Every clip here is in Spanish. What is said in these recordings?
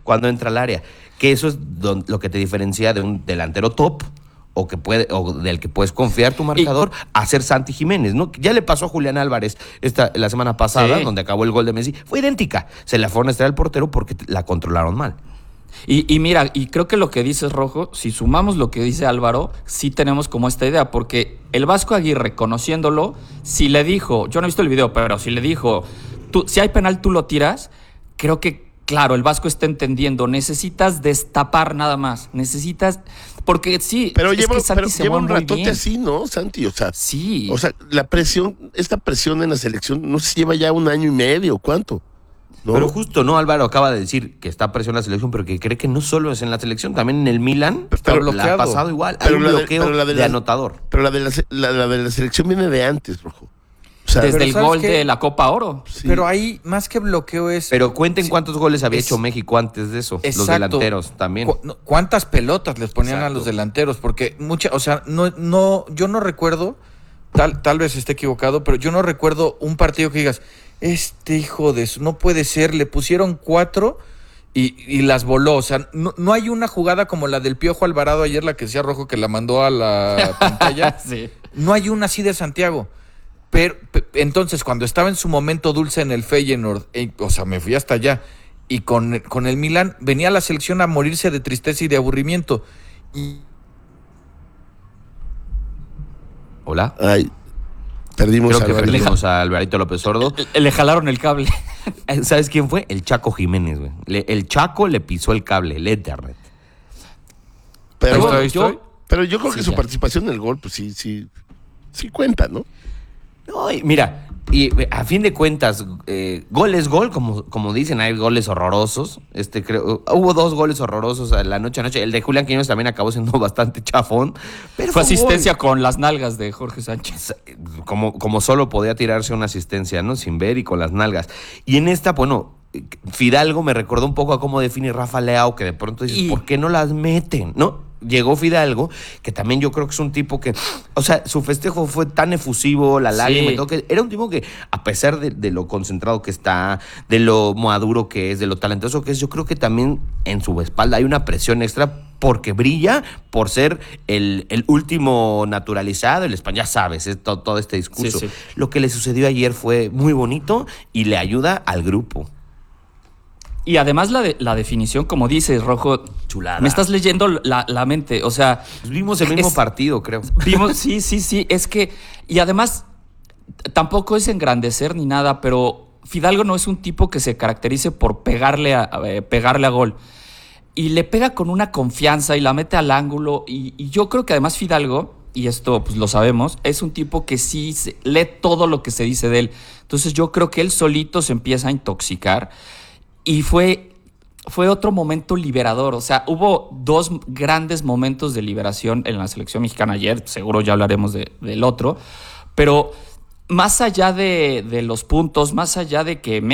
cuando entra al área. Que eso es lo que te diferencia de un delantero top o del que puedes confiar tu marcador a ser Santi Jiménez, ¿no? Ya le pasó a Julián Álvarez la semana pasada, donde acabó el gol de Messi. Fue idéntica. Se la fueron a estar al portero porque la controlaron mal. Y mira, y creo que lo que dices, Rojo, si sumamos lo que dice Álvaro, sí tenemos como esta idea, porque el Vasco Aguirre, conociéndolo, si le dijo, yo no he visto el video, pero si le dijo, si hay penal, tú lo tiras, creo que, claro, el Vasco está entendiendo, necesitas destapar nada más, porque sí, pero es que Santi se lleva mueve un muy ratote bien. así, ¿no, Santi? O sea, sí. O sea, esta presión en la selección, no sé si lleva ya 1 año y medio, ¿cuánto? ¿No? Pero justo, ¿no? Álvaro acaba de decir que está presión en la selección, pero que cree que no solo es en la selección, también en el Milan la ha pasado igual. Hay un bloqueo de anotador. Pero la de la selección viene de antes, Rojo. O sea, desde el gol de la Copa Oro. Sí. Pero ahí, más que bloqueo es... Pero cuenten cuántos goles había hecho México antes de eso. Exacto. Los delanteros también. ¿Cuántas pelotas les ponían a los delanteros? Porque o sea, yo no recuerdo, tal vez esté equivocado, pero yo no recuerdo un partido que digas, este hijo de eso, no puede ser, le pusieron 4 y las voló. O sea, no hay una jugada como la del Piojo Alvarado ayer, la que decía Rojo, que la mandó a la pantalla. Sí. No hay una así de Santiago. Pero entonces, cuando estaba en su momento dulce en el Feyenoord, o sea, me fui hasta allá, y con el Milan, venía la selección a morirse de tristeza y de aburrimiento. Hola. Ay, perdimos a Alvarito López Sordo. Le jalaron el cable. ¿Sabes quién fue? El Chaco Jiménez, güey. El Chaco le pisó el cable, el Ethernet. Pero yo creo que su participación en el gol, pues sí cuenta, ¿no? No, mira, y a fin de cuentas, gol es gol, como dicen, hay goles horrorosos. Hubo 2 goles horrorosos la noche a noche. El de Julián Quiñones también acabó siendo bastante chafón. Pero fue asistencia con las nalgas de Jorge Sánchez. Como solo podía tirarse una asistencia, ¿no? Sin ver y con las nalgas. Y en esta, bueno, Fidalgo me recordó un poco a cómo define Rafa Leao, que de pronto dices, ¿por qué no las meten? ¿No? Llegó Fidalgo, que también yo creo que es un tipo que, o sea, su festejo fue tan efusivo, la lágrima y todo, que era un tipo que, a pesar de lo concentrado que está, de lo maduro que es, de lo talentoso que es, yo creo que también en su espalda hay una presión extra porque brilla por ser el último naturalizado, el español, ya sabes, es todo este discurso. Sí. Lo que le sucedió ayer fue muy bonito y le ayuda al grupo. Y además la definición, como dices, Rojo, chulada. Me estás leyendo la mente, o sea... Vimos el mismo partido, creo. Sí, es que... Y además, tampoco es engrandecer ni nada, pero Fidalgo no es un tipo que se caracterice por pegarle a gol. Y le pega con una confianza y la mete al ángulo. Y yo creo que además Fidalgo, y esto pues lo sabemos, es un tipo que sí lee todo lo que se dice de él. Entonces yo creo que él solito se empieza a intoxicar. Y fue otro momento liberador. O sea, hubo 2 grandes momentos de liberación en la selección mexicana ayer. Seguro ya hablaremos del otro. Pero más allá de los puntos, más allá de que...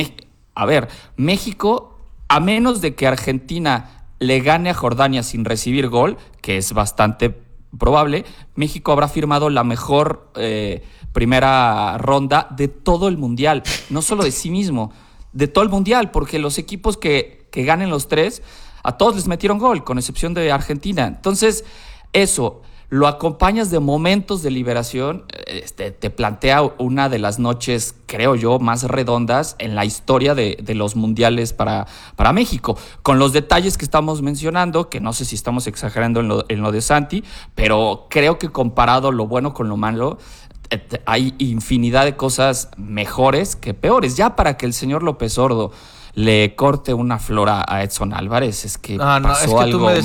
México, a menos de que Argentina le gane a Jordania sin recibir gol, que es bastante probable, México habrá firmado la mejor primera ronda de todo el Mundial. No solo de sí mismo, de todo el Mundial, porque los equipos que ganen los 3, a todos les metieron gol, con excepción de Argentina. Entonces, eso, lo acompañas de momentos de liberación, te plantea una de las noches, creo yo, más redondas en la historia de los mundiales para México, con los detalles que estamos mencionando, que no sé si estamos exagerando en lo de Santi, pero creo que comparado lo bueno con lo malo, hay infinidad de cosas mejores que peores. Ya para que el señor López Sordo le corte una flor a Edson Álvarez, es que pasó algo mágico.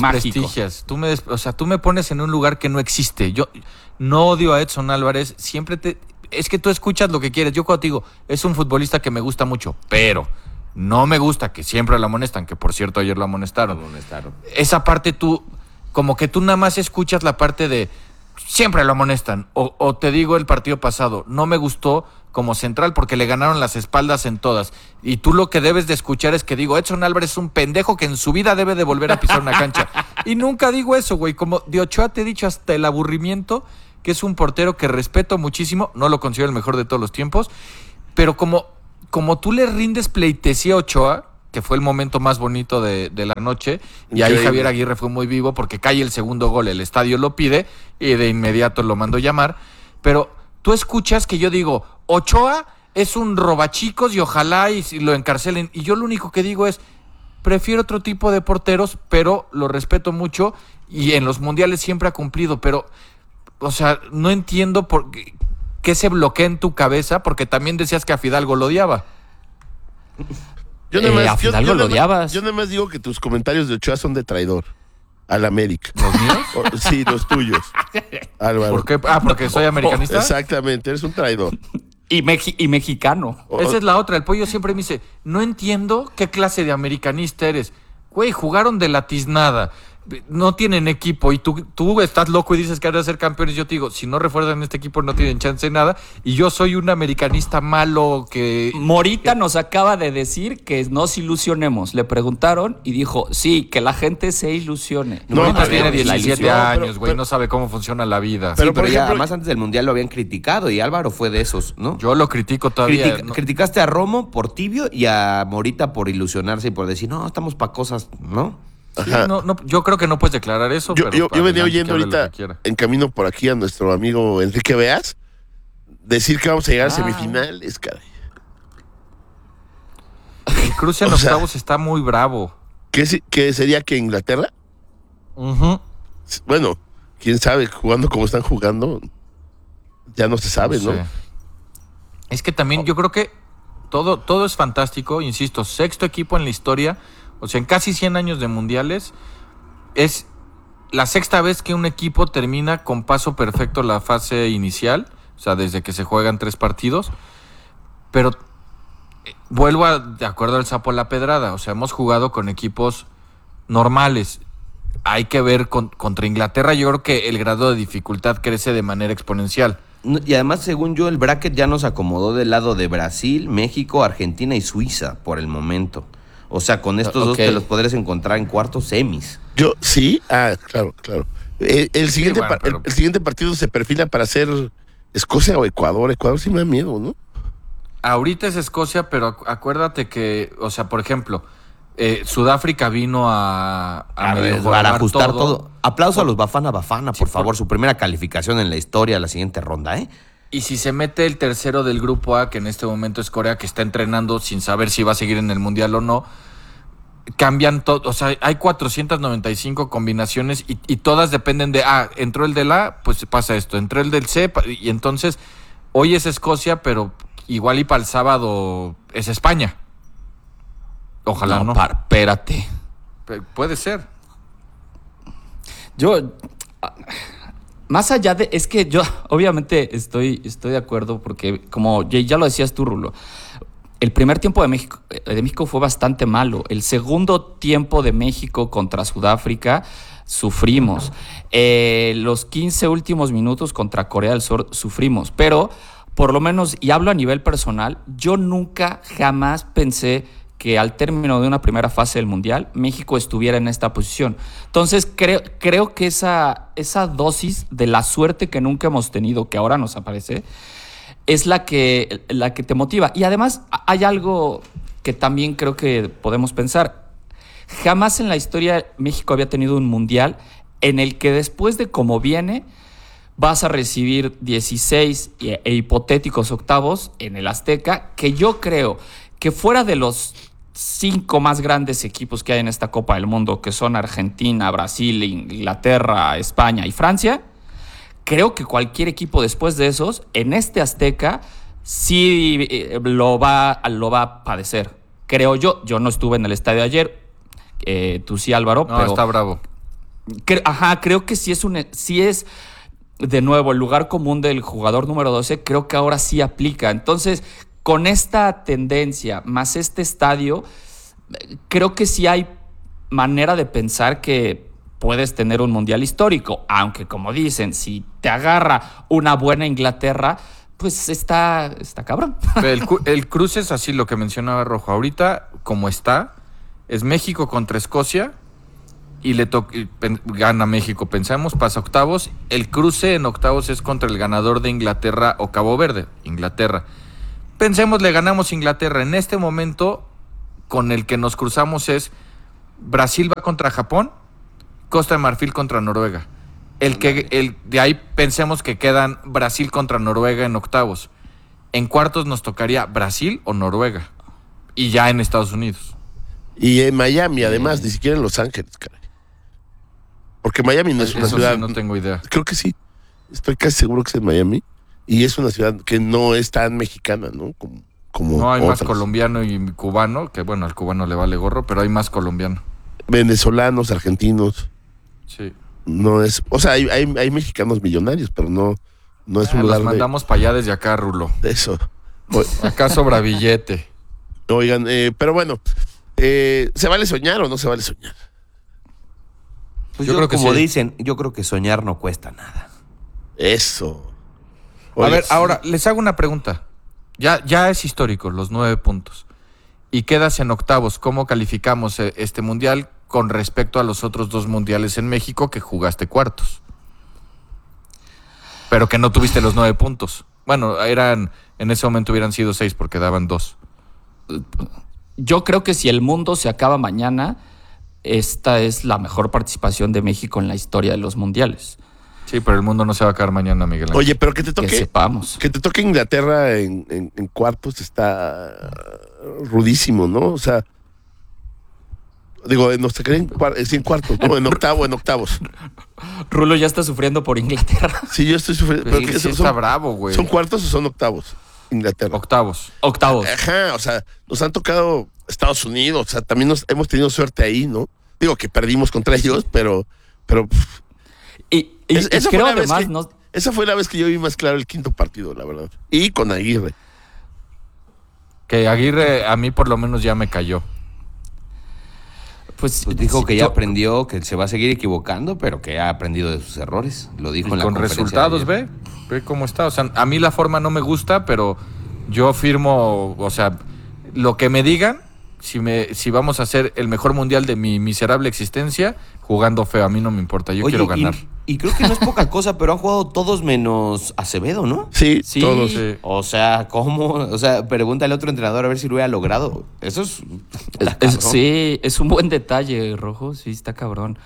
Tú me pones en un lugar que no existe. Yo no odio a Edson Álvarez, es que tú escuchas lo que quieres. Yo cuando te digo, es un futbolista que me gusta mucho, pero no me gusta que siempre lo amonestan, que por cierto ayer lo amonestaron. Esa parte tú nada más escuchas la parte de siempre lo amonestan, o te digo el partido pasado, no me gustó como central porque le ganaron las espaldas en todas, y tú lo que debes de escuchar es que digo, Edson Álvarez es un pendejo que en su vida debe de volver a pisar una cancha, y nunca digo eso, güey, como de Ochoa te he dicho hasta el aburrimiento, que es un portero que respeto muchísimo, no lo considero el mejor de todos los tiempos, pero como tú le rindes pleitesía a Ochoa, que fue el momento más bonito de la noche, y Increíble. ahí Javier Aguirre fue muy vivo porque cae el segundo gol, el estadio lo pide y de inmediato lo mandó llamar, pero tú escuchas que yo digo, Ochoa es un robachicos y ojalá y lo encarcelen, y yo lo único que digo es, prefiero otro tipo de porteros, pero lo respeto mucho y en los mundiales siempre ha cumplido, pero, o sea, no entiendo por qué se bloquea en tu cabeza, porque también decías que a Fidalgo lo odiaba. A Fidalgo lo odiabas. Yo nada más digo que tus comentarios de Ochoa son de traidor al América. ¿Los míos? Sí, los tuyos, Álvaro. ¿Por qué? Ah, porque soy americanista. Exactamente, eres un traidor. Y mexicano. Esa es la otra. El pollo siempre me dice, no entiendo qué clase de americanista eres. Güey, jugaron de la tiznada. No tienen equipo y tú estás loco y dices que van a ser campeones. Yo te digo, si no refuerzan este equipo no tienen chance de nada. Y yo soy un americanista malo que... Morita nos acaba de decir que nos ilusionemos. Le preguntaron y dijo, sí, que la gente se ilusione. No, Morita pero tiene la 17 ilusión, años, güey, pero- no sabe cómo funciona la vida. Sí, Pero, pero por ya, ejemplo- además antes del Mundial lo habían criticado y Álvaro fue de esos, ¿no? Yo lo critico todavía. ¿no? Criticaste a Romo por tibio y a Morita por ilusionarse y por decir, no, estamos pa' cosas, ¿no? Sí, Ajá. no, yo creo que no puedes declarar eso. Yo, pero yo, yo venía adelante, oyendo que hable lo ahorita, que quiera. en camino por aquí, a nuestro amigo Enrique Beas, decir que vamos a llegar a Ah. semifinales, caray. El cruce en O sea- octavos está muy bravo. ¿Qué sería que Inglaterra? Ujú. Bueno, quién sabe, jugando como están jugando, ya no se sabe, ¿no? sé. Es que también yo creo que todo es fantástico, insisto, sexto equipo en la historia, o sea, en casi 100 años de mundiales, es la sexta vez que un equipo termina con paso perfecto la fase inicial, o sea, desde que se juegan 3 partidos, pero vuelvo de acuerdo al sapo a la pedrada, o sea, hemos jugado con equipos normales. Hay que ver contra Inglaterra, yo creo que el grado de dificultad crece de manera exponencial. Y además, según yo, el bracket ya nos acomodó del lado de Brasil, México, Argentina y Suiza por el momento. O sea, con estos dos Ok. te los podrías encontrar en cuartos semis. Yo, sí, claro. El siguiente, bueno, pero- el siguiente partido se perfila para ser Escocia o Ecuador. Ecuador sí me da miedo, ¿no? Ahorita es Escocia, pero acuérdate que, o sea, por ejemplo, Sudáfrica vino a medio Para formar ajustar todo. Aplauso a los Bafana Bafana, por Sí, favor. Su primera calificación en la historia, la siguiente ronda, ¿eh? Y si se mete el tercero del grupo A, que en este momento es Corea, que está entrenando sin saber si va a seguir en el Mundial o no, cambian todo. O sea, hay 495 combinaciones y todas dependen de, entró el del A, pues pasa esto, entró el del C, y entonces hoy es Escocia, pero igual y para el sábado es España. Ojalá no. Espérate. Puede ser. Yo, más allá de, es que yo obviamente estoy de acuerdo porque como ya lo decías tú, Rulo, el primer tiempo de México fue bastante malo. El segundo tiempo de México contra Sudáfrica sufrimos. Los 15 últimos minutos contra Corea del Sur sufrimos, pero por lo menos, y hablo a nivel personal, yo nunca jamás pensé que al término de una primera fase del Mundial, México estuviera en esta posición. Entonces, creo que esa dosis de la suerte que nunca hemos tenido, que ahora nos aparece, es la que te motiva. Y además, hay algo que también creo que podemos pensar. Jamás en la historia México había tenido un Mundial en el que después de cómo viene, vas a recibir 16 e hipotéticos octavos en el Azteca, que yo creo que fuera de los 5 más grandes equipos que hay en esta Copa del Mundo, que son Argentina, Brasil, Inglaterra, España y Francia, creo que cualquier equipo después de esos, en este Azteca, sí lo va a padecer. Creo yo no estuve en el estadio ayer, tú sí, Álvaro, No, pero está bravo. creo que sí es de nuevo el lugar común del jugador número 12, creo que ahora sí aplica. Entonces, con esta tendencia más este estadio, creo que sí hay manera de pensar que puedes tener un mundial histórico, aunque como dicen, si te agarra una buena Inglaterra, pues está cabrón. El cruce es así lo que mencionaba Rojo. Ahorita, como está, es México contra Escocia y gana México, pensamos, pasa octavos. El cruce en octavos es contra el ganador de Inglaterra o Cabo Verde, Inglaterra. Pensemos, le ganamos a Inglaterra. En este momento con el que nos cruzamos es Brasil va contra Japón, Costa de Marfil contra Noruega. El de ahí pensemos que quedan Brasil contra Noruega en octavos. En cuartos nos tocaría Brasil o Noruega. Y ya en Estados Unidos. Y en Miami, además, ni siquiera en Los Ángeles, caray. Porque Miami no es una Eso ciudad... sí, no tengo idea. Creo que sí. Estoy casi seguro que es en Miami. Y es una ciudad que no es tan mexicana, ¿no? Como No hay otras. más colombiano y cubano, que bueno, al cubano le vale gorro, pero hay más colombiano. Venezolanos, argentinos. Sí. No es... O sea, hay mexicanos millonarios, pero no es un lugar Los mandamos para allá desde acá, Rulo. de eso. Acá sobra billete. Oigan, pero bueno, ¿se vale soñar o no se vale soñar? Pues Yo creo que como sí. dicen, yo creo que soñar no cuesta nada. Eso. A Oye, ver, ahora les hago una pregunta. Ya es histórico, los 9 puntos. Y quedas en octavos. ¿Cómo calificamos este mundial con respecto a los otros 2 mundiales en México que jugaste cuartos? Pero que no tuviste los 9 puntos. Bueno, en ese momento hubieran sido 6 porque daban 2. Yo creo que si el mundo se acaba mañana, esta es la mejor participación de México en la historia de los mundiales. Sí, pero el mundo no se va a acabar mañana, Miguel Ángel. Oye, pero que te Que toque... sepamos. Que te toque Inglaterra en cuartos está rudísimo, ¿no? O sea, digo, no se creen en cuartos, no, en octavos. Rulo ya está sufriendo por Inglaterra. Sí, yo estoy sufriendo. Sí, Pero ¿qué sí está bravo, güey. ¿Son cuartos o son octavos? Inglaterra. Octavos. Octavos. Ajá, o sea, nos han tocado Estados Unidos, o sea, también hemos tenido suerte ahí, ¿no? Digo que perdimos contra ellos, pero Y esa creo fue la vez además, que- no, esa fue la vez que yo vi más claro el quinto partido, la verdad. Y con Aguirre. Que Aguirre a mí por lo menos ya me cayó. pues Dijo que ya yo- aprendió, que se va a seguir equivocando, pero que ha aprendido de sus errores. Lo dijo Y en la con conferencia resultados, de ayer. ve cómo está. O sea, a mí la forma no me gusta, pero yo firmo, o sea, lo que me digan, si vamos a hacer el mejor mundial de mi miserable existencia, jugando feo, a mí no me importa, yo Oye, quiero ganar. Y creo que no es poca cosa, pero han jugado todos menos Acevedo, ¿no? Sí, Sí. todos. Sí. O sea, ¿cómo? O sea, pregúntale a otro entrenador a ver si lo hubiera logrado. Eso es... sí, es un buen detalle, Rojo, sí, está cabrón.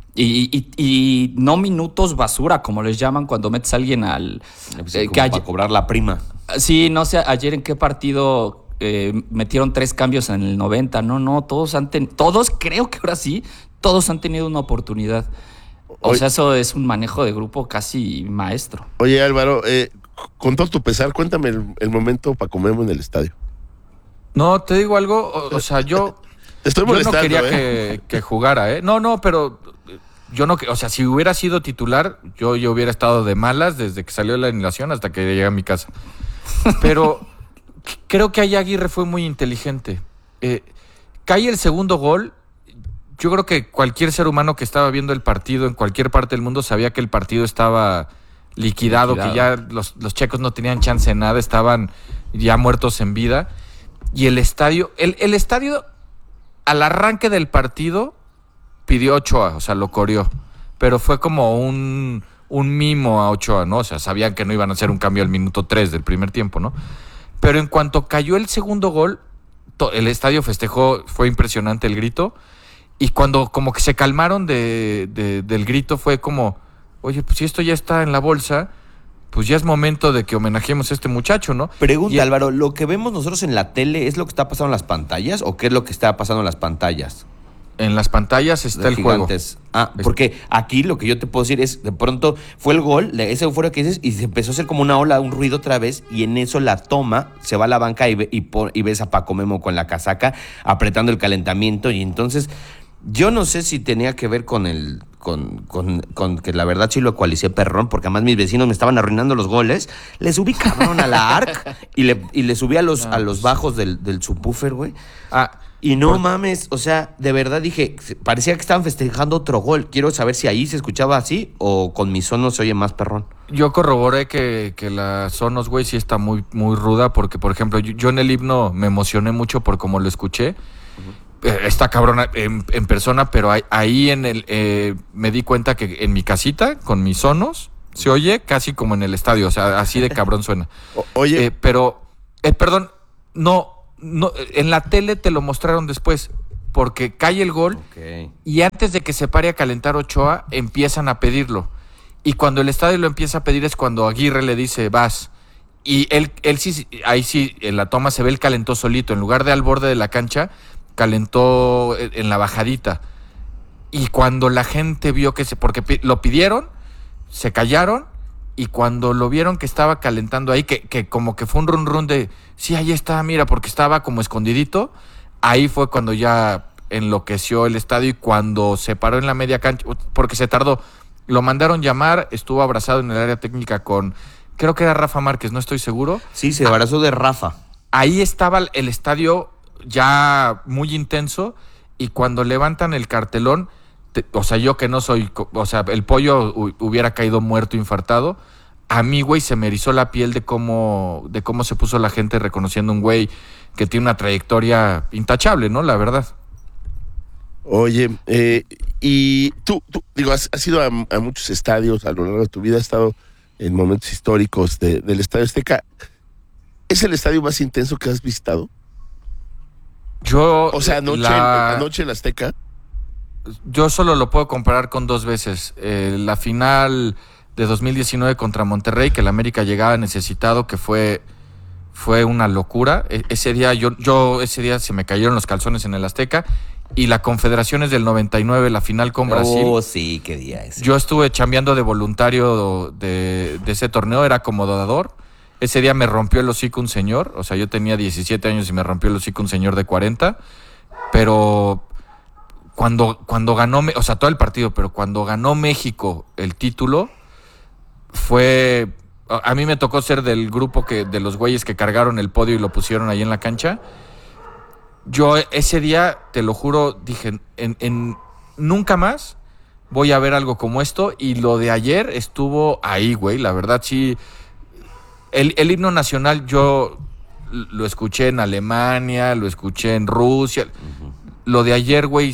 Y no minutos basura, como les llaman cuando metes a alguien al... para cobrar la prima. Sí, no sé, ayer en qué partido metieron 3 cambios en el 90. No, todos creo que ahora sí, todos han tenido una oportunidad. O Oye. sea, eso es un manejo de grupo casi maestro. Oye, Álvaro, con todo tu pesar, cuéntame el momento para comer en el estadio. No, te digo algo, o sea, yo Te estoy no molestando, quería que jugara, ¿eh? No, pero yo no, o sea, si hubiera sido titular, yo hubiera estado de malas desde que salió la alineación hasta que llegué a mi casa. Pero creo que ahí Aguirre fue muy inteligente. Cae el segundo gol. Yo creo que cualquier ser humano que estaba viendo el partido en cualquier parte del mundo sabía que el partido estaba liquidado, que ya los checos no tenían chance de nada, estaban ya muertos en vida. Y el estadio, el estadio al arranque del partido pidió a Ochoa, o sea, lo coreó. Pero fue como un mimo a Ochoa, ¿no? O sea, sabían que no iban a hacer un cambio al minuto 3 del primer tiempo, ¿no? Pero en cuanto cayó el segundo gol, el estadio festejó, fue impresionante el grito. Y cuando como que se calmaron del grito fue como, oye, pues si esto ya está en la bolsa, pues ya es momento de que homenajemos a este muchacho, ¿no? Pregunta, Álvaro, ¿lo que vemos nosotros en la tele es lo que está pasando en las pantallas o qué es lo que está pasando en las pantallas? En las pantallas está el Gigantes. juego. Porque aquí lo que yo te puedo decir es, de pronto fue el gol, esa euforia que dices, y se empezó a hacer como una ola, un ruido otra vez, y en eso la toma, se va a la banca y ves a Paco Memo con la casaca apretando el calentamiento, y entonces yo no sé si tenía que ver con que la verdad sí lo ecualicé perrón, porque además mis vecinos me estaban arruinando los goles, le subí cabrón a la ARC y le subí a los bajos del subwoofer, güey. Y no mames, o sea, de verdad dije, parecía que estaban festejando otro gol. Quiero saber si ahí se escuchaba así o con mi Sonos se oye más perrón. Yo corroboré que la Sonos, güey, sí está muy, muy ruda porque, por ejemplo, yo en el himno me emocioné mucho por cómo lo escuché. Está cabrona en persona, pero ahí me di cuenta que en mi casita, con mis Sonos, se oye casi como en el estadio, o sea, así de cabrón suena. Oye, Pero, perdón, no no, en la tele te lo mostraron después, porque cae el gol y antes de que se pare a calentar Ochoa, empiezan a pedirlo. Y cuando el estadio lo empieza a pedir es cuando Aguirre le dice, vas. Y él sí, ahí sí, en la toma se ve, él calentó solito. En lugar de al borde de la cancha, calentó en la bajadita. Y cuando la gente vio porque lo pidieron, se callaron. Y cuando lo vieron que estaba calentando ahí, que como que fue un run de, sí, ahí está, mira, porque estaba como escondidito, ahí fue cuando ya enloqueció el estadio y cuando se paró en la media cancha, porque se tardó, lo mandaron llamar, estuvo abrazado en el área técnica con, creo que era Rafa Márquez, no estoy seguro. Sí, se abrazó de Rafa. Ahí estaba el estadio ya muy intenso y cuando levantan el cartelón, o sea, yo que no soy, o sea, el pollo hubiera caído muerto, infartado. A mí, güey, se me erizó la piel de cómo se puso la gente reconociendo un güey que tiene una trayectoria intachable, ¿no? La verdad. Oye, y tú digo, has ido a muchos estadios a lo largo de tu vida, has estado en momentos históricos del Estadio Azteca. ¿Es el estadio más intenso que has visitado? O sea, anoche el Azteca. Yo solo lo puedo comparar con 2 veces. La final de 2019 contra Monterrey, que el América llegaba necesitado, que fue una locura. Ese día ese día se me cayeron los calzones en el Azteca. Y la Confederaciones del 99, la final con Brasil. Oh, sí, qué día ese. Yo estuve chambeando de voluntario de ese torneo, era acomodador. Ese día me rompió el hocico un señor, o sea, yo tenía 17 años y me rompió el hocico un señor de 40, pero cuando ganó, o sea, todo el partido, pero cuando ganó México el título, a mí me tocó ser del grupo de los güeyes que cargaron el podio y lo pusieron ahí en la cancha. Yo ese día, te lo juro, dije, nunca más voy a ver algo como esto, y lo de ayer estuvo ahí, güey, la verdad sí. El himno nacional yo lo escuché en Alemania, lo escuché en Rusia. Uh-huh. Lo de ayer, güey,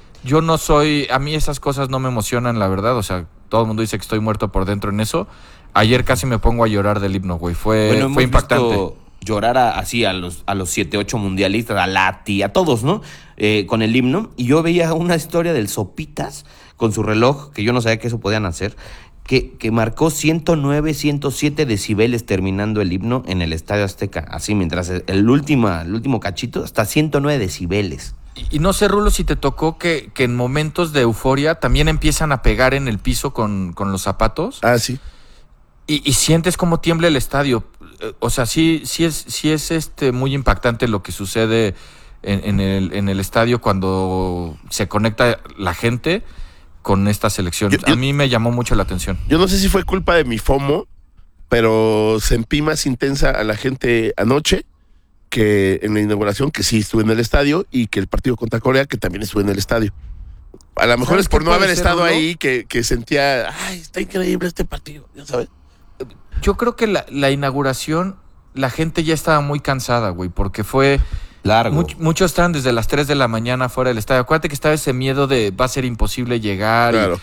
a mí esas cosas no me emocionan, la verdad. O sea, todo el mundo dice que estoy muerto por dentro en eso. Ayer casi me pongo a llorar del himno, güey. Fue impactante. Llorar así a los 7, 8 mundialistas, a Lati, a todos, ¿no? Con el himno. Y yo veía una historia del Sopitas con su reloj, que yo no sabía que eso podían hacer, que marcó 109, 107 decibeles terminando el himno en el Estadio Azteca. Así, mientras el último cachito, hasta 109 decibeles. Y no sé, Rulo, si te tocó que en momentos de euforia también empiezan a pegar en el piso con los zapatos. Ah, sí. Y sientes cómo tiembla el estadio. O sea, sí es muy impactante lo que sucede en el estadio cuando se conecta la gente con esta selección. A mí me llamó mucho la atención. Yo no sé si fue culpa de mi FOMO, pero sentí más intensa a la gente anoche que en la inauguración, que sí estuve en el estadio, y que el partido contra Corea, que también estuve en el estadio. A lo mejor es por no haber estado ahí que sentía, ay, está increíble este partido, ya sabes. Yo creo que la inauguración, la gente ya estaba muy cansada, güey, porque fue largo. Muchos estaban desde las 3 de la mañana fuera del estadio. Acuérdate que estaba ese miedo de va a ser imposible llegar. Claro.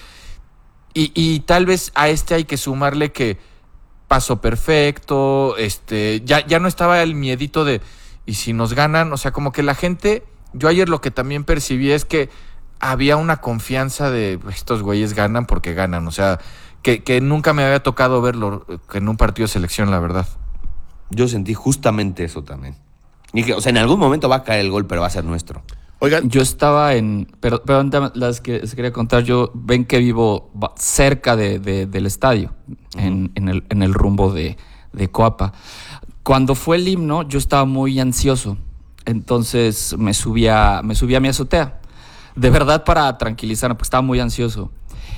Y tal vez a hay que sumarle que paso perfecto, ya no estaba el miedito de, y si nos ganan, o sea, como que la gente, yo ayer lo que también percibí es que había una confianza de estos güeyes ganan porque ganan, o sea, que nunca me había tocado verlo en un partido de selección, la verdad. Yo sentí justamente eso también. Y que, o sea, en algún momento va a caer el gol, pero va a ser nuestro. Oigan, yo estaba perdón, las que les quería contar, ven que vivo cerca del estadio, uh-huh, en el rumbo de Coapa. Cuando fue el himno, yo estaba muy ansioso, entonces me subí a mi azotea, de verdad para tranquilizarme, porque estaba muy ansioso.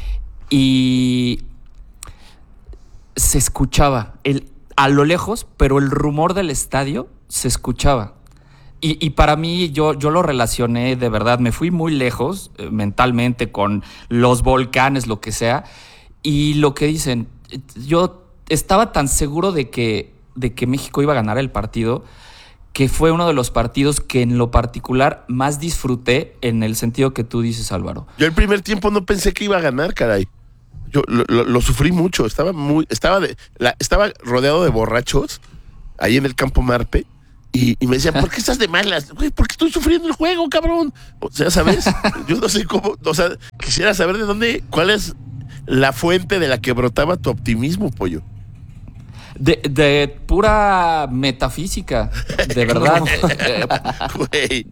Y se escuchaba a lo lejos, pero el rumor del estadio se escuchaba. Y para mí, yo lo relacioné, de verdad, me fui muy lejos mentalmente con los volcanes, lo que sea, y lo que dicen, yo estaba tan seguro de que México iba a ganar el partido, que fue uno de los partidos que en lo particular más disfruté en el sentido que tú dices, Álvaro. Yo el primer tiempo no pensé que iba a ganar, caray. Yo lo sufrí mucho, estaba rodeado de borrachos ahí en el campo Marpe. Y me decían, ¿por qué estás de malas? Güey, porque estoy sufriendo el juego, cabrón. O sea, ¿sabes? Yo no sé cómo, o sea, quisiera saber de dónde, cuál es la fuente de la que brotaba tu optimismo, pollo. De pura metafísica, de verdad. Güey.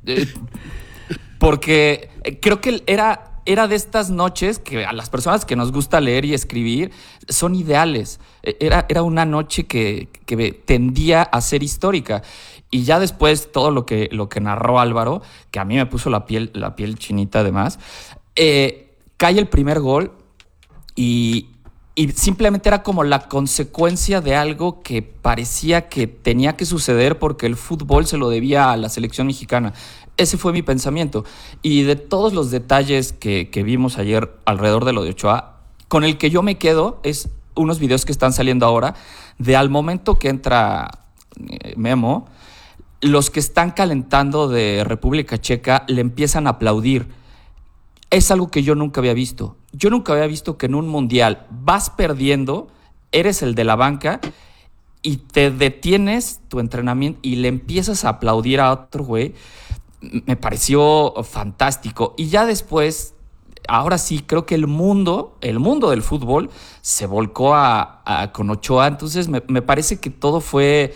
Porque creo que era de estas noches que a las personas que nos gusta leer y escribir son ideales. Era una noche que tendía a ser histórica. Y ya después todo lo que narró Álvaro, que a mí me puso la piel chinita además, cae el primer gol y simplemente era como la consecuencia de algo que parecía que tenía que suceder porque el fútbol se lo debía a la selección mexicana. Ese fue mi pensamiento. Y de todos los detalles que vimos ayer alrededor de lo de Ochoa, con el que yo me quedo es unos videos que están saliendo ahora de al momento que entra Memo, los que están calentando de República Checa le empiezan a aplaudir. Es algo que yo nunca había visto. Yo nunca había visto que en un mundial vas perdiendo, eres el de la banca y te detienes tu entrenamiento y le empiezas a aplaudir a otro güey. Me pareció fantástico. Y ya después, ahora sí, creo que el mundo del fútbol se volcó con Ochoa. Entonces me parece que todo fue,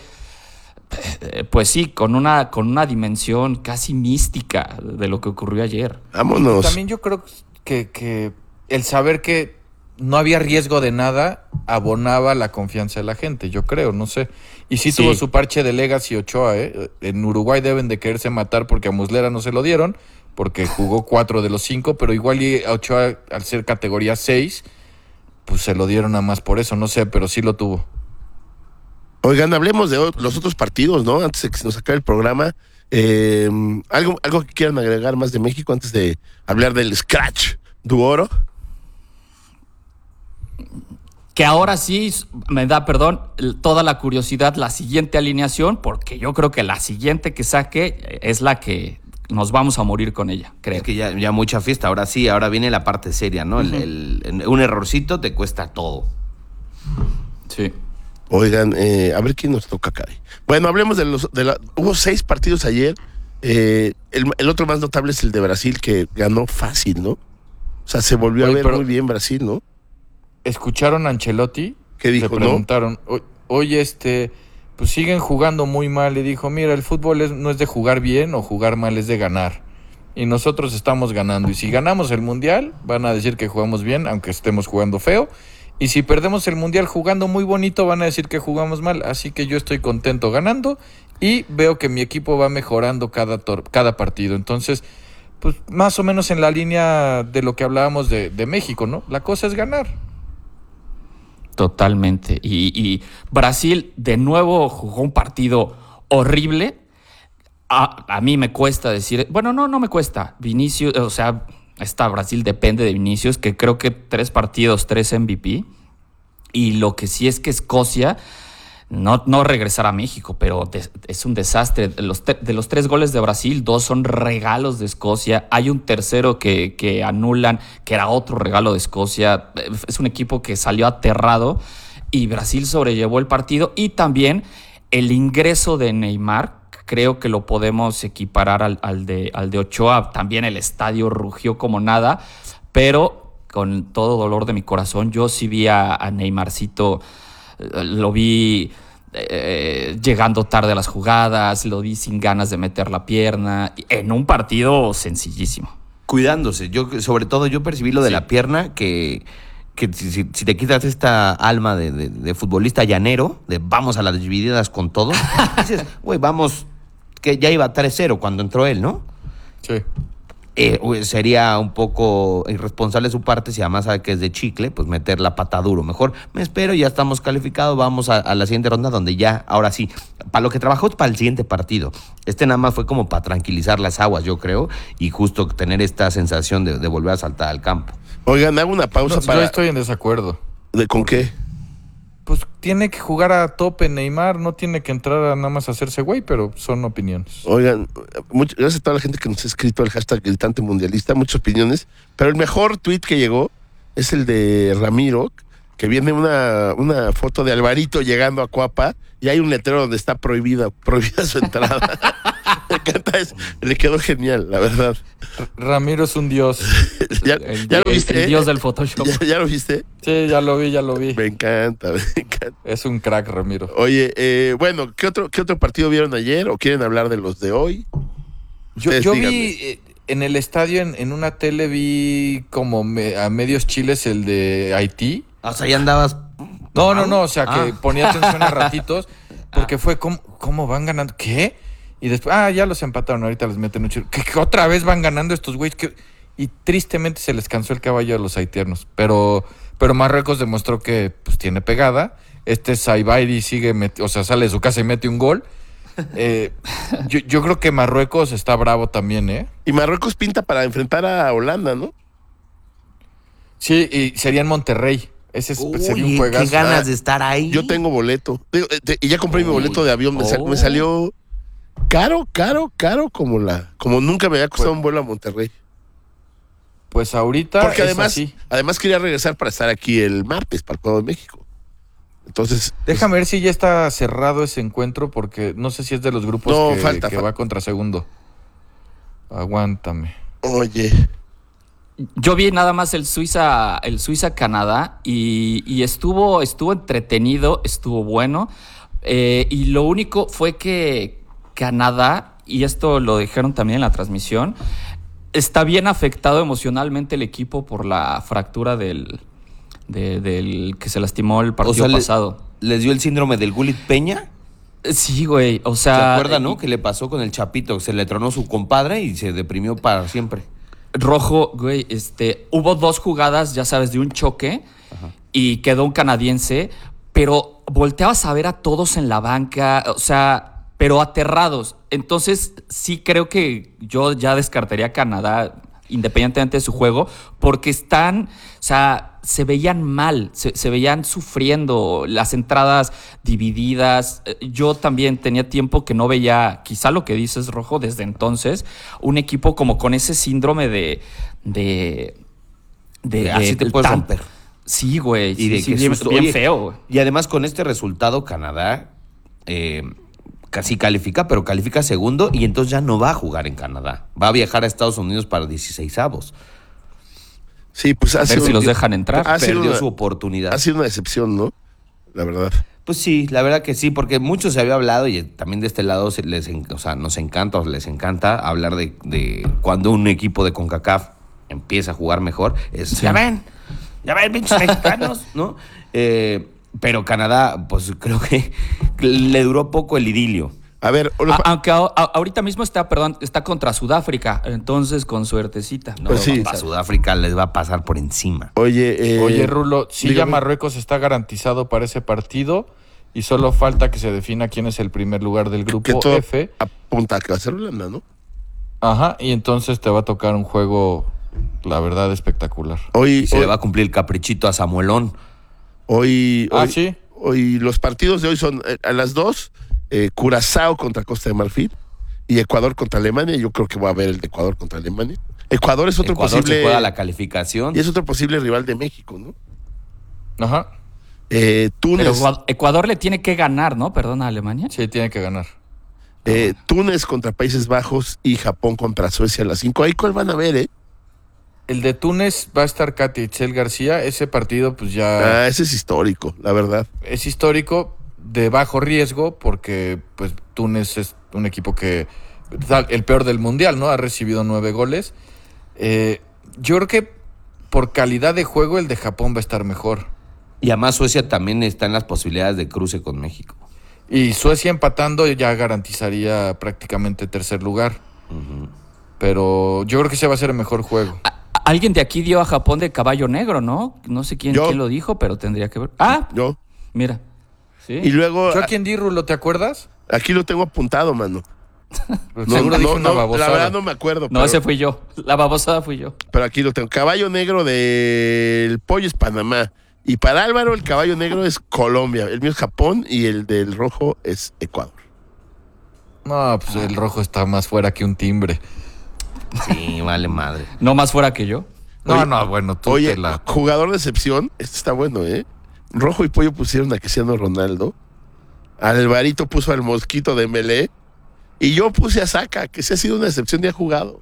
pues sí, con una dimensión casi mística de lo que ocurrió ayer. Vámonos. También yo creo que el saber que no había riesgo de nada abonaba la confianza de la gente, yo creo, no sé. Y sí tuvo su parche de Legacy Ochoa, ¿eh? En Uruguay deben de quererse matar porque a Muslera no se lo dieron, porque jugó 4 de los 5, pero igual y a Ochoa, al ser categoría 6, pues se lo dieron nada más por eso, no sé, pero sí lo tuvo. Oigan, hablemos de los otros partidos, ¿no? Antes de que se nos acabe el programa. ¿Algo que quieran agregar más de México antes de hablar del Scratch du Oro? Que ahora sí me da, toda la curiosidad la siguiente alineación, porque yo creo que la siguiente que saque es la que nos vamos a morir con ella, creo. Es que ya mucha fiesta, ahora sí, ahora viene la parte seria, ¿no? Uh-huh. Un errorcito te cuesta todo. Sí. Oigan, a ver quién nos toca acá. Bueno, hablemos hubo 6 partidos ayer. El otro más notable es el de Brasil, que ganó fácil, ¿no? O sea, se volvió a ver muy bien Brasil, ¿no? ¿Escucharon a Ancelotti? ¿Qué dijo? Le preguntaron, oye, pues siguen jugando muy mal. Y dijo, mira, el fútbol no es de jugar bien o jugar mal, es de ganar. Y nosotros estamos ganando. Y si ganamos el Mundial, van a decir que jugamos bien, aunque estemos jugando feo. Y si perdemos el Mundial jugando muy bonito, van a decir que jugamos mal. Así que yo estoy contento ganando y veo que mi equipo va mejorando cada partido. Entonces, pues más o menos en la línea de lo que hablábamos de México, ¿no? La cosa es ganar. Totalmente. Y Brasil de nuevo jugó un partido horrible. A mí me cuesta decir... Bueno, no me cuesta. Vinicius, o sea, Brasil depende de Vinicius, que creo que 3 partidos, 3 MVP. Y lo que sí es que Escocia... No regresar a México, pero es un desastre. De los 3 goles de Brasil, 2 son regalos de Escocia. Hay un tercero que anulan, que era otro regalo de Escocia. Es un equipo que salió aterrado y Brasil sobrellevó el partido. Y también el ingreso de Neymar, creo que lo podemos equiparar al de Ochoa. También el estadio rugió como nada, pero con todo dolor de mi corazón, yo sí vi a Neymarcito. Lo vi llegando tarde a las jugadas, lo vi sin ganas de meter la pierna, en un partido sencillísimo. Cuidándose, sobre todo yo percibí lo de la pierna, que si te quitas esta alma de futbolista llanero, de vamos a las divididas con todo, dices, güey, vamos, que ya iba 3-0 cuando entró él, ¿no? Sí. Sería un poco irresponsable de su parte, si además sabe que es de chicle, pues meter la pata duro. Mejor me espero, ya estamos calificados, vamos a la siguiente ronda donde ya, ahora sí, para lo que trabajó es para el siguiente partido. Nada más fue como para tranquilizar las aguas, yo creo, y justo tener esta sensación de volver a saltar al campo. Oigan, hago una pausa Yo estoy en desacuerdo. ¿Con qué? Pues tiene que jugar a tope Neymar, no tiene que entrar a nada más a hacerse güey, pero son opiniones. Oigan, gracias a toda la gente que nos ha escrito al hashtag Gritante Mundialista, muchas opiniones, pero el mejor tweet que llegó es el de Ramiro, que viene una foto de Alvarito llegando a Cuapa y hay un letrero donde está prohibida su entrada. Me encanta eso. Le quedó genial, la verdad. Ramiro es un dios. ¿Ya lo viste? El dios del Photoshop. ¿Ya lo viste? Sí, ya lo vi. Me encanta. Es un crack, Ramiro. Oye, bueno, ¿qué otro partido vieron ayer o quieren hablar de los de hoy? Yo Díganme. vi en el estadio, en una tele, vi como a medios chiles el de Haití. O sea, ya andabas... No, o sea, que ponía atención a ratitos, porque fue ¿cómo van ganando? ¿Qué? Y después, ya los empataron, ahorita les meten un chile. ¿Que otra vez van ganando estos güeyes? Y tristemente se les cansó el caballo a los haitianos. Pero Marruecos demostró que pues tiene pegada. Saibairi sale de su casa y mete un gol. Yo creo que Marruecos está bravo también, ¿eh? Y Marruecos pinta para enfrentar a Holanda, ¿no? Sí, y sería en Monterrey. Ese sería un juegazo. Qué ganas de estar ahí. Yo tengo boleto. Y ya compré mi boleto de avión. Me salió caro como nunca me había costado un vuelo a Monterrey. Pues ahorita Porque es así. además quería regresar para estar aquí el martes para el Juego de México. Entonces, Déjame ver si ya está cerrado ese encuentro, porque no sé si es de los grupos que va contra segundo. Aguántame. Oye, Yo vi nada más el Suiza-Canadá y estuvo entretenido, estuvo bueno. Y lo único fue que Canadá, y esto lo dijeron también en la transmisión, está bien afectado emocionalmente el equipo por la fractura del que se lastimó el partido pasado. ¿Les dio el síndrome del Gullit Peña? Sí, güey, o sea... ¿Se acuerdan, no? Que le pasó con el Chapito, se le tronó su compadre y se deprimió para siempre. Rojo, güey, hubo 2 jugadas, ya sabes, de un choque. Ajá. Y quedó un canadiense, pero volteabas a ver a todos en la banca, o sea, pero aterrados. Entonces, sí creo que yo ya descartaría a Canadá, independientemente de su juego, porque están, o sea, se veían mal, se veían sufriendo, las entradas divididas. Yo también tenía tiempo que no veía, quizá lo que dices, Rojo, desde entonces, un equipo como con ese síndrome de así te puedes romper. Sí, güey. Y sí, bien feo, güey. Y además con este resultado, Canadá casi califica, pero califica segundo y entonces ya no va a jugar en Canadá. Va a viajar a Estados Unidos para 16avos. Sí, pues a ver si los dejan entrar. Perdió su oportunidad. Ha sido una decepción, ¿no? La verdad. Pues sí, la verdad que sí, porque mucho se había hablado y también de este lado nos encanta o les encanta hablar de cuando un equipo de CONCACAF empieza a jugar mejor. Sí. Ya ven, pinches mexicanos, ¿no? Pero Canadá, pues creo que le duró poco el idilio. A ver, aunque ahorita mismo está contra Sudáfrica, entonces con suertecita. No, pues sí. A Sudáfrica les va a pasar por encima. Oye, Rulo, sí, ya Marruecos está garantizado para ese partido y solo falta que se defina quién es el primer lugar del grupo F. Apunta que va a ser Holanda, ¿no? Ajá, y entonces te va a tocar un juego, la verdad, espectacular. Se le va a cumplir el caprichito a Samuelón. Sí. Hoy los partidos de hoy son a las 2. Curazao contra Costa de Marfil y Ecuador contra Alemania. Yo creo que va a haber el de Ecuador contra Alemania. Ecuador es otro posible. Se juega la calificación. Y es otro posible rival de México, ¿no? Ajá. Túnez. Pero Ecuador le tiene que ganar, ¿no? Perdón, a Alemania. Sí, tiene que ganar. Túnez contra Países Bajos y Japón contra Suecia a las 5. Ahí cuál van a ver, El de Túnez va a estar Katy Itzel García. Ese partido, pues ya. Ese es histórico, la verdad. Es histórico, de bajo riesgo, porque pues Túnez es un equipo que el peor del mundial, ¿no? Ha recibido 9 goles. Yo creo que por calidad de juego el de Japón va a estar mejor. Y además Suecia también está en las posibilidades de cruce con México. Y Suecia empatando ya garantizaría prácticamente tercer lugar. Uh-huh. Pero yo creo que ese va a ser el mejor juego. Alguien de aquí dio a Japón de caballo negro, ¿no? No sé quién lo dijo, pero tendría que ver. Yo. Mira. ¿Sí? Y luego. ¿Yo a quién di, Rulo? ¿Te acuerdas? Aquí lo tengo apuntado, mano. Seguro dije una babosada. La verdad no me acuerdo. No, ese fui yo. La babosada fui yo. Pero aquí lo tengo. Caballo negro del pollo es Panamá. Y para Álvaro, el caballo negro es Colombia. El mío es Japón y el del rojo es Ecuador. No, pues el rojo está más fuera que un timbre. Sí, vale madre. ¿No más fuera que yo? No, bueno, tú Oye, jugador de excepción, este está bueno, Rojo y Pollo pusieron a Cristiano Ronaldo. Alvarito puso al Mosquito de Melé. Y yo puse a Saka, que sí ha sido una excepción y ha jugado.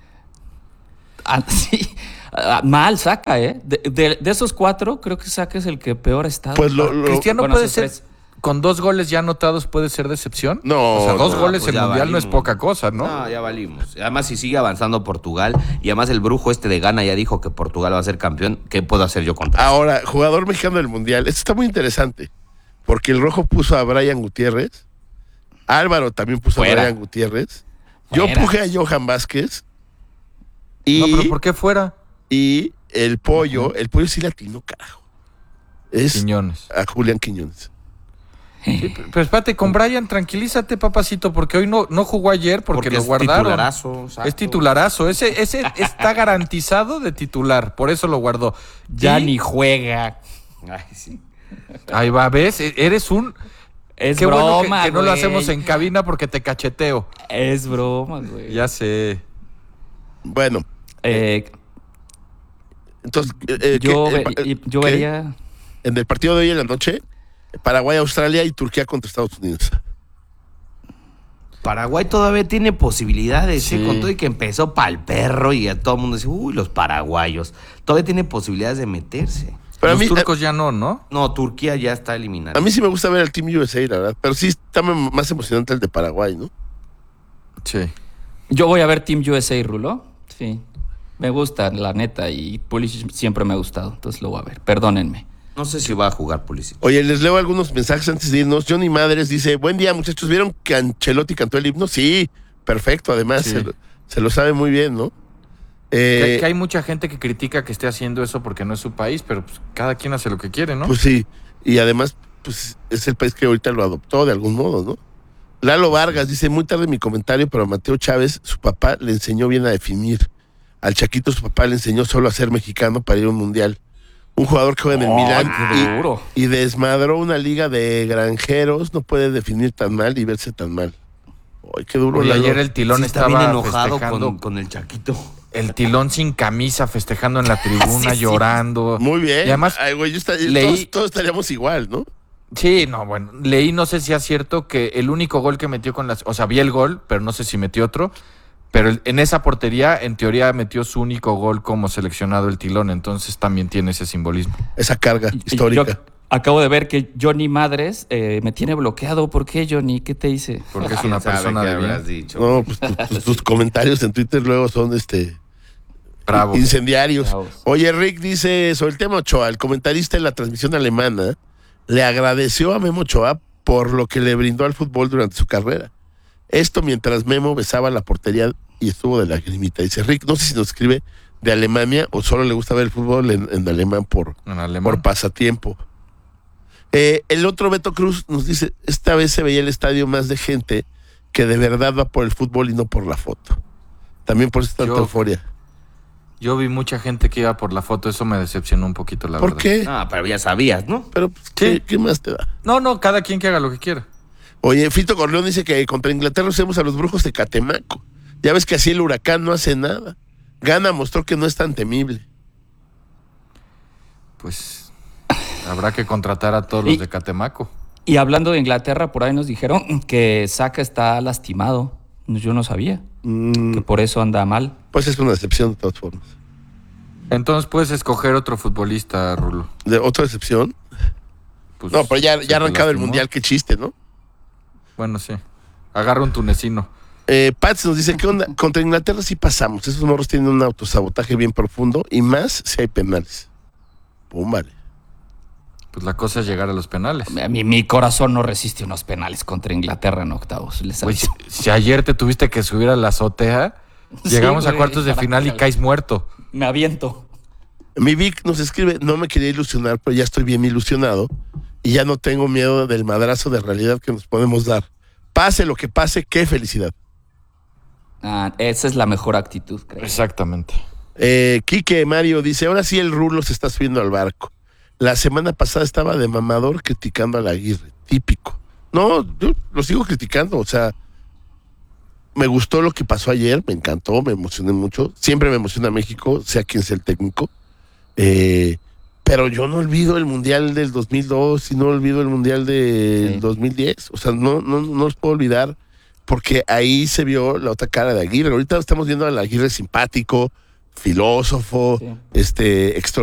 Sí. Mal Saka, ¿eh? De esos 4, creo que Saka es el que peor ha estado. Pues Cristiano Bueno, puede esos ser, 3. con 2 goles ya anotados, puede ser decepción. No, o sea, 2 no, goles pues en ya Mundial no es valimos. poca cosa, ¿no? No, ya valimos. Además, si sigue avanzando Portugal, y además el brujo de Ghana ya dijo que Portugal va a ser campeón, ¿qué puedo hacer yo contra eso? Ahora, jugador mexicano del Mundial. Esto está muy interesante. Porque el Rojo puso a Brian Gutiérrez. Álvaro también puso Fuera. a Brian Gutiérrez. Yo Fuera. puse a Johan Vázquez. Y, No, pero ¿por qué fuera? y el Pollo sí latino, carajo. Es Quiñones. a Julián Quiñones. Sí, pero espérate, con Brian, tranquilízate, papacito, porque hoy no jugó ayer porque lo es guardaron. titularazo, exacto. Es titularazo. Ese está garantizado de titular, por eso lo guardó. Ya Y- ni juega. Ay, sí. Ahí va, ¿ves? Eres un... Es Qué broma, bueno que no lo güey. hacemos en cabina porque te cacheteo. Es broma, güey. Ya sé. Bueno, entonces... Yo ¿qué? vería... En el partido de hoy en la noche, Paraguay, Australia y Turquía contra Estados Unidos. Paraguay todavía tiene posibilidades, Sí. con todo y que empezó pa'l perro y a todo el mundo dice, uy, los paraguayos. Todavía tiene posibilidades de meterse. Pero Los a mí, turcos ya no, ¿no? No, Turquía ya está eliminada. a mí sí me gusta ver el Team USA, la verdad. Pero sí está más emocionante el de Paraguay, ¿no? Sí. Yo voy a ver Team USA, Rulo. Sí. Me gusta, la neta, y Pulisic siempre me ha gustado, entonces lo voy a ver. Perdónenme. No sé si va a jugar Pulisic. Oye, les leo algunos mensajes antes de irnos. Johnny Madres dice, buen día, muchachos. ¿Vieron que Ancelotti cantó el himno? Sí, perfecto. Además, Sí. se lo sabe muy bien, ¿no? Que hay mucha gente que critica que esté haciendo eso porque no es su país, pero pues, cada quien hace lo que quiere, ¿no? Pues sí. Y además, pues es el país que ahorita lo adoptó de algún modo, ¿no? Lalo Vargas dice, muy tarde mi comentario, pero a Mateo Chávez, su papá le enseñó bien a definir. Al Chaquito su papá le enseñó solo a ser mexicano para ir a un mundial. Un jugador que juega en el Milán qué duro. y desmadró una liga de granjeros, no puede definir tan mal y verse tan mal. Ay, qué duro. Oye, Lalo. ayer el Tilón Sí, está estaba bien enojado festejando. con el Chaquito. El Tilón sin camisa, festejando en la tribuna, Sí, sí. llorando. Muy bien. Y además, Ay, güey, leí- todos estaríamos igual, ¿no? sí, no, bueno, leí, no sé si es cierto, que el único gol que metió con las... O sea, vi el gol, pero no sé si metió otro. Pero en esa portería, en teoría, metió su único gol como seleccionado el Tilón. Entonces también tiene ese simbolismo. Esa carga histórica. Yo acabo de ver que Johnny Madres me tiene bloqueado. ¿Por qué, Johnny? ¿Qué te hice? Porque es ¿Quién una sabe persona qué de habrás bien. dicho? No, pues tus comentarios en Twitter luego son Bravo. incendiarios. Bravos. Oye, Rick dice sobre el tema Ochoa, el comentarista en la transmisión alemana le agradeció a Memo Ochoa por lo que le brindó al fútbol durante su carrera. Esto mientras Memo besaba la portería y estuvo de lagrimita. Dice Rick, no sé si nos escribe de Alemania o solo le gusta ver el fútbol en alemán por En alemán. por pasatiempo. El otro Beto Cruz nos dice, esta vez se veía el estadio más de gente que de verdad va por el fútbol y no por la foto. También por eso tanta Yo- euforia. Yo vi mucha gente que iba por la foto, eso me decepcionó un poquito, la ¿Por verdad. qué? Ah, pero ya sabías, ¿no? Pero, pues, ¿qué más te da? No, cada quien que haga lo que quiera. Oye, Fito Corleón dice que contra Inglaterra usemos a los brujos de Catemaco. Ya ves que así el Huracán no hace nada. Gana mostró que no es tan temible. Pues habrá que contratar a todos los Y- de Catemaco. Y hablando de Inglaterra, por ahí nos dijeron que Saka está lastimado. Yo no sabía. Que por eso anda mal. Pues es una decepción de todas formas. Entonces puedes escoger otro futbolista, Rulo. ¿De otra decepción? Pues, No, pero ya se te arrancado el lastimó. Mundial, qué chiste, ¿no? Bueno, sí. Agarra un tunecino. Pats nos dice, ¿qué onda? Contra Inglaterra sí pasamos. Esos morros tienen un autosabotaje bien profundo y más si hay penales. Pum, vale. Pues la cosa es llegar a los penales. Mi corazón no resiste unos penales contra Inglaterra en octavos. Les Güey, aviso. si ayer te tuviste que subir a la azotea, Sí, llegamos a güey, cuartos de para final y que- caes muerto. Me aviento. Mi Vic nos escribe, no me quería ilusionar, pero ya estoy bien ilusionado y ya no tengo miedo del madrazo de realidad que nos podemos dar. Pase lo que pase, qué felicidad. Esa es la mejor actitud, creo. Exactamente. Quique Mario dice, ahora sí el Rulo se está subiendo al barco. La semana pasada estaba de mamador criticando a la Aguirre, típico. No, yo lo sigo criticando, o sea, me gustó lo que pasó ayer, me encantó, me emocioné mucho. Siempre me emociona México, sea quien sea el técnico. Pero Pero yo no olvido el Mundial del 2002 y no olvido el Mundial del 2010. O sea, no los puedo olvidar porque ahí se vio la otra cara de Aguirre. Ahorita estamos viendo al Aguirre simpático, filósofo, extrovertido.